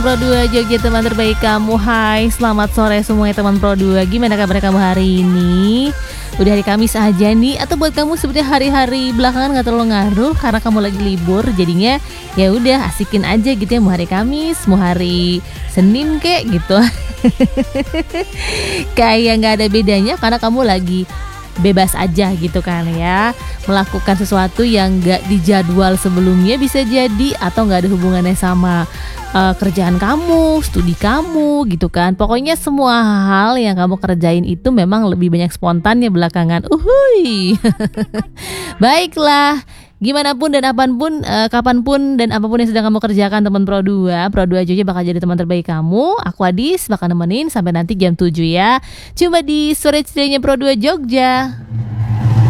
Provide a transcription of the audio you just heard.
Pro 2 Jogja, teman terbaik kamu. Hai, selamat sore semuanya teman Pro 2. Gimana kabar kamu hari ini? Udah hari Kamis aja nih, atau buat kamu seperti hari-hari belakangan gak terlalu ngaruh karena kamu lagi libur, jadinya ya udah asikin aja gitu ya, mau hari Kamis, mau hari Senin kek gitu. Kayak gak ada bedanya karena kamu lagi bebas aja gitu kan ya, melakukan sesuatu yang gak dijadwal sebelumnya bisa jadi, atau gak ada hubungannya sama kerjaan kamu, studi kamu gitu kan. Pokoknya semua hal yang kamu kerjain itu memang lebih banyak spontan ya belakangan. Uhuy. Baiklah, gimana pun dan apapun, kapanpun dan apapun yang sedang kamu kerjakan teman Pro 2 Jogja bakal jadi teman terbaik kamu. Aku Adis bakal nemenin sampai nanti jam 7 ya. Cuma di sore cerianya Pro 2 Jogja.